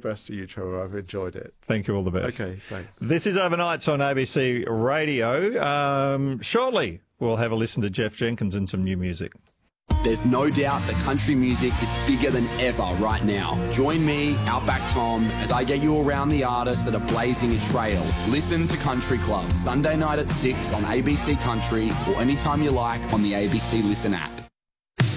best to you, Trevor. I've enjoyed it. Thank you. All the best. Okay, thanks. This is Overnights on ABC Radio. Shortly, we'll have a listen to Jeff Jenkins and some new music. There's no doubt that country music is bigger than ever right now. Join me, Outback Tom, as I get you around the artists that are blazing a trail. Listen to Country Club, Sunday night at 6 on ABC Country or anytime you like on the ABC Listen app.